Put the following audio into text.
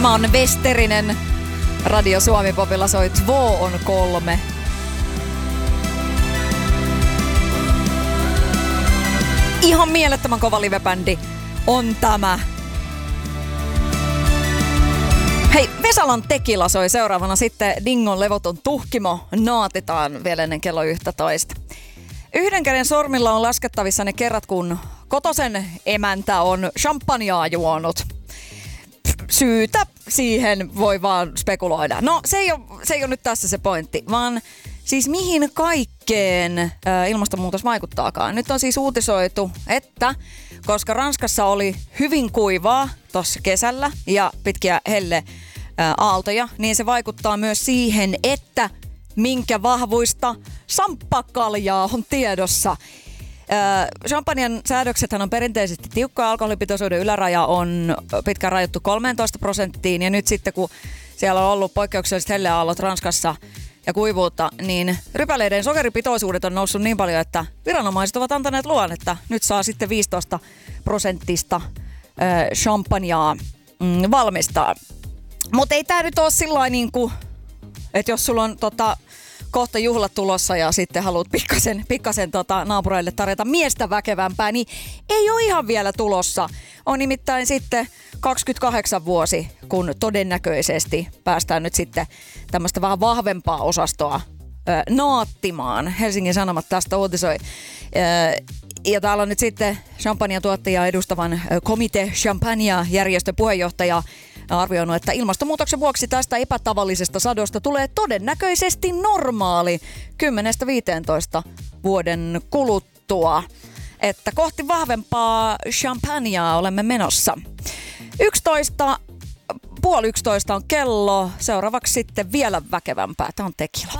Mä oon Westerinen. Radio Suomi Popilla soi Två on 3. Ihan mielettömän kova livebändi on tämä. Hei, Vesalan Tekila soi seuraavana sitten Dingon levoton tuhkimo. Naatitaan vielä ennen kello 11. Yhden käden sormilla on laskettavissa ne kerrat, kun Kotosen emäntä on champagnea juonut. Syytä siihen voi vaan spekuloida. No, se ei ole nyt tässä se pointti, vaan siis mihin kaikkeen ilmastonmuutos vaikuttaakaan. Nyt on siis uutisoitu, että koska Ranskassa oli hyvin kuivaa tuossa kesällä ja pitkiä helleaaltoja, niin se vaikuttaa myös siihen, että minkä vahvuista samppakaljaa on tiedossa. Champagnen säädöksethän on perinteisesti tiukkaa. Alkoholipitoisuuden yläraja on pitkään rajattu 13% ja nyt sitten kun siellä on ollut poikkeukselliset helleaallot Ranskassa ja kuivuutta, niin rypäleiden sokeripitoisuudet on noussut niin paljon, että viranomaiset ovat antaneet luvan, että nyt saa sitten 15% champagnea valmistaa. Mutta ei tää nyt ole sillain niinku, että jos sulla on kohta juhlat tulossa ja sitten haluat pikkasen naapureille tarjota miestä väkevämpää, niin ei ole ihan vielä tulossa. On nimittäin sitten 28 vuosi, kun todennäköisesti päästään nyt sitten tämmöistä vähän vahvempaa osastoa naattimaan. Helsingin Sanomat tästä uutisoi. Ja täällä on nyt sitten champagne-tuottajia edustavan Comité Champagne-järjestön puheenjohtaja arvioinut, että ilmastonmuutoksen vuoksi tästä epätavallisesta sadosta tulee todennäköisesti normaali 10-15 vuoden kuluttua. Että kohti vahvempaa champagnea olemme menossa. 11, puoli 11 on kello. Seuraavaksi sitten vielä väkevämpää. Tämä on Tekila.